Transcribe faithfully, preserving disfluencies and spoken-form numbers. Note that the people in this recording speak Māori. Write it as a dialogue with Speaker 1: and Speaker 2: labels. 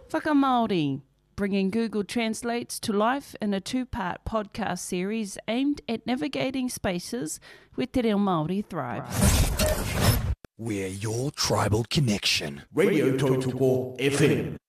Speaker 1: Whakamāori, bringing Google Translates to life in a two-part podcast series aimed at navigating spaces where te reo Māori thrive.
Speaker 2: We're your tribal connection.
Speaker 3: Radio Tautoko F M.